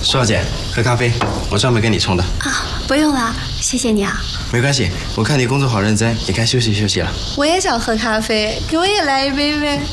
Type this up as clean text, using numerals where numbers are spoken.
舒小姐，喝咖啡，我专门给你冲的。 啊，不用了，谢谢你啊。 没关系，我看你工作好认真，也该休息休息了。 我也想喝咖啡，给我也来一杯呗。